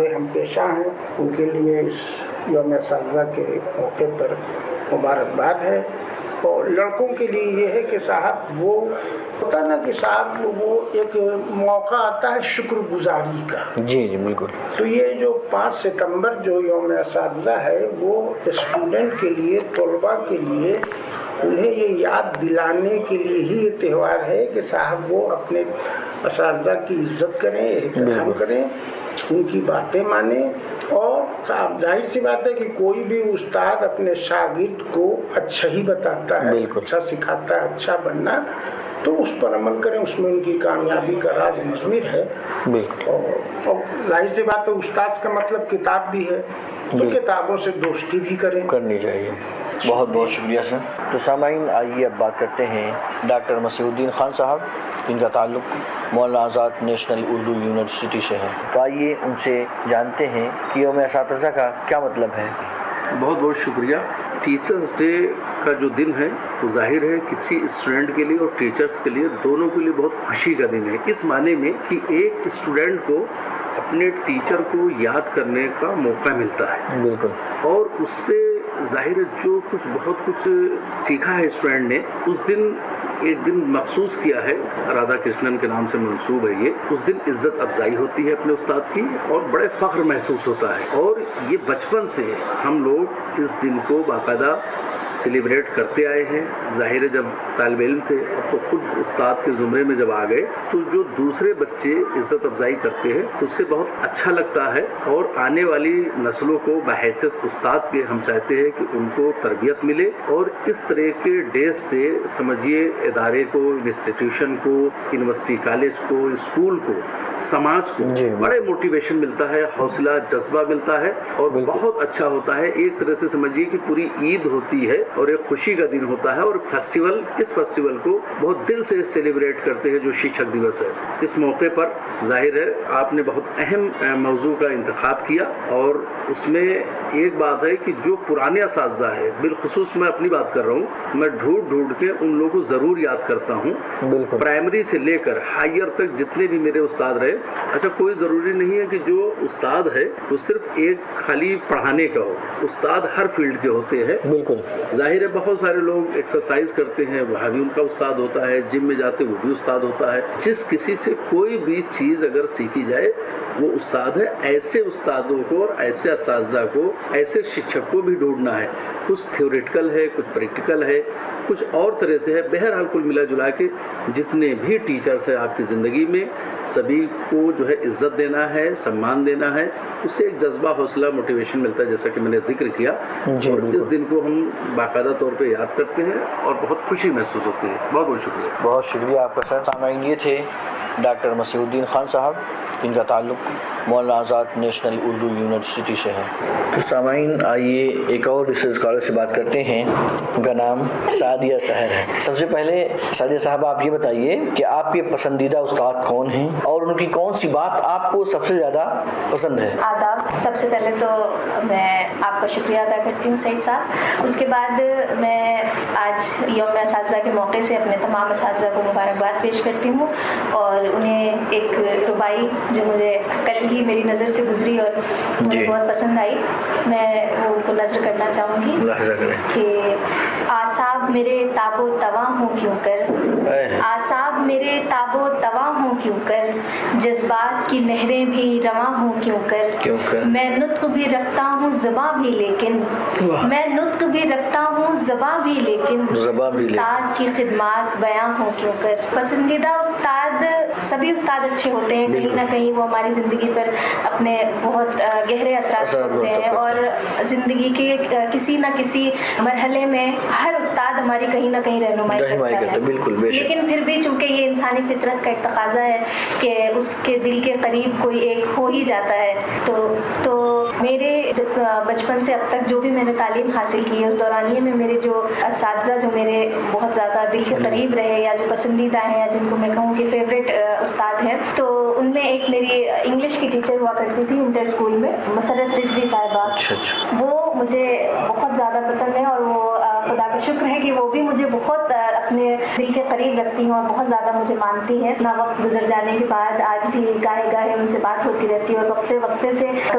ہم پیشہ ہیں ان کے لیے اس یوم اساتذہ کے موقع پر مبارکباد ہے. اور لڑکوں کے لیے یہ ہے کہ صاحب وہ ہوتا نا کہ صاحب وہ ایک موقع آتا ہے شکر گزاری کا. جی بالکل. تو یہ جو 5 ستمبر جو یوم اساتذہ ہے وہ اسٹوڈنٹ کے لیے، طلباء کے لیے انہیں یہ یاد دلانے کے لیے ہی یہ تہوار ہے کہ صاحب وہ اپنے اساتذہ کی عزت کریں، احترام کریں، ان کی باتیں مانیں. اور ظاہر سی بات ہے کہ کوئی بھی استاد اپنے شاگرد کو اچھا ہی بتاتا ہے، اچھا سکھاتا ہے، اچھا بننا، تو اس پر عمل کریں، اس میں ان کی کامیابی کا راز مضمر ہے. اور ظاہر سی بات ہے استاد کا مطلب کتاب بھی ہے، تو کتابوں سے دوستی بھی کرنی چاہیے. بہت بہت شکریہ سر. تو سامعین آئیے اب بات کرتے ہیں ڈاکٹر مسیح الدین خان صاحب، جن کا تعلق مولانا آزاد نیشنل اردو یونیورسٹی سے ہے. تو آئیے ان سے جانتے ہیں کہ یوم اساتذہ کا کیا مطلب ہے. بہت بہت شکریہ. ٹیچرز ڈے کا جو دن ہے وہ ظاہر ہے کسی اسٹوڈنٹ کے لیے اور ٹیچرز کے لیے دونوں کے لیے بہت خوشی کا دن ہے، اس معنی میں کہ ایک اسٹوڈنٹ کو اپنے ٹیچر کو یاد کرنے کا موقع ملتا ہے. بالکل. اور اس سے ظاہر جو بہت کچھ سیکھا ہے اسٹوڈنٹ نے. اس دن ایک دن مخصوص کیا ہے، رادھا کرشنن کے نام سے منسوب ہے یہ. اس دن عزت افزائی ہوتی ہے اپنے استاد کی اور بڑے فخر محسوس ہوتا ہے. اور یہ بچپن سے ہم لوگ اس دن کو باقاعدہ سیلیبریٹ کرتے آئے ہیں. ظاہر ہے جب طالب علم تھے، اب تو خود استاد کے زمرے میں جب آ گئے تو جو دوسرے بچے عزت افزائی کرتے ہیں تو اس سے بہت اچھا لگتا ہے. اور آنے والی نسلوں کو بحیثیت استاد کے ہم چاہتے ہیں کہ ان کو تربیت ملے. اور اس طرح کے ڈیز سے سمجھیے ادارے کو، انسٹیٹیوشن کو، یونیورسٹی کالج کو، اسکول کو، سماج کو بڑے موٹیویشن ملتا ہے، حوصلہ جذبہ ملتا ہے اور بہت اچھا ہوتا ہے. ایک طرح سے سمجھیے کہ پوری عید ہوتی ہے اور ایک خوشی کا دن ہوتا ہے. اور فیسٹیول، اس فیسٹیول کو بہت دل سے سیلیبریٹ کرتے ہیں جو شکشک دیوس ہے. اس موقع پر ظاہر ہے آپ نے بہت اہم موضوع کا انتخاب کیا. اور اس میں ایک بات ہے کہ جو پرانے اساتذہ ہے، بالخصوص میں اپنی بات کر رہا ہوں، میں ڈھونڈ کے ان لوگوں کو ضرور یاد کرتا ہوں. پرائمری سے لے کر ہائر تک جتنے بھی میرے استاد رہے. اچھا کوئی ضروری نہیں ہے کہ جو استاد ہے وہ صرف ایک خالی پڑھانے کا ہو. استاد ہر فیلڈ کے ہوتے ہیں. بالکل. ظاہر ہے بہت سارے لوگ ایکسرسائز کرتے ہیں، وہاں بھی ان کا استاد ہوتا ہے. جم میں جاتے وہ بھی استاد ہوتا ہے. جس کسی سے کوئی بھی چیز اگر سیکھی جائے وہ استاد ہے. ایسے استادوں کو اور ایسے اساتذہ کو، ایسے شکشک کو بھی ڈھونڈنا ہے. کچھ تھیوریٹیکل ہے، کچھ پریکٹیکل ہے، کچھ اور طرح سے ہے. بہرحال کل ملا جلا کے جتنے بھی ٹیچرز ہیں آپ کی زندگی میں، سبھی کو جو ہے عزت دینا ہے، سمان دینا ہے. اس سے ایک جذبہ، حوصلہ، موٹیویشن ملتا ہے جیسا کہ میں نے ذکر کیا. اور اس دن کو ہم باقاعدہ طور پہ یاد کرتے ہیں اور بہت خوشی محسوس ہوتی ہے. بہت بہت شکریہ. بہت شکریہ آپ کا سر. سامعین یہ تھے ڈاکٹر مسیح الدین خان صاحب، جن کا تعلق مولانا آزاد نیشنل اردو یونیورسٹی سے ہے. تو سامعین آئیے ایک اور ریسرچ اسکالر سے بات کرتے ہیں. ان کا نام سعدیہ سحر ہے. سب سے پہلے سعدیہ صاحب آپ یہ بتائیے کہ آپ کے پسندیدہ استاد کون ہیں اور ان کی کون سی بات آپ کو سب سے زیادہ پسند ہے. آداب. سب سے پہلے تو میں آپ کا شکریہ ادا کرتی ہوں سعید صاحب. اس کے بعد میں آج یوم اساتذہ کے موقع سے اپنے تمام اساتذہ کو مبارکباد پیش کرتی ہوں اور انہیں ایک ربائی جو مجھے کل ہی میری نظر سے گزری اور مجھے بہت پسند آئی، میں وہ ان کو نظر کرنا چاہوں گی کہ آساب میرے تاب و تواں ہوں کیوں کر، آساب میرے تاب و تواں ہوں کیوں کر، جذبات کی نہریں بھی رواں ہوں کیوں کر، میں نطق بھی رکھتا ہوں زباں بھی لیکن، میں نطق بھی رکھتا ہوں زباں بھی لیکن، استاد کی خدمات بیاں ہوں کیوں کر. پسندیدہ استاد، سبھی استاد اچھے ہوتے ہیں، کہیں نہ کہیں وہ ہماری زندگی پر اپنے بہت گہرے اثرات ہوتے ہیں اور زندگی کے کسی نہ کسی مرحلے میں ہر استاد ہماری کہیں نہ کہیں رہنمائی کرتا ہے. لیکن پھر بھی چونکہ یہ انسانی فطرت کا ایک تقاضا ہے کہ اس کے دل کے قریب کوئی ایک ہو ہی جاتا ہے. تو میرے بچپن سے اب تک جو بھی میں نے تعلیم حاصل کی ہے اس دورانیے میں میرے جو اساتذہ جو میرے بہت زیادہ دل کے قریب رہے یا جو پسندیدہ ہیں یا جن کو میں کہوں کہ فیوریٹ استاد ہیں، تو ان میں ایک میری انگلش کی ٹیچر ہوا کرتی تھی انٹر اسکول میں، مسرت رضوی صاحبہ. وہ مجھے بہت زیادہ پسند ہے اور وہ خدا کا شکر ہے کہ وہ بھی مجھے بہت اپنے دل کے قریب رکھتی ہیں اور بہت زیادہ مجھے مانتی ہیں. اتنا وقت گزر جانے کے بعد آج بھی گاہے گاہے ان سے بات ہوتی رہتی ہے اور وقفے وقفے سے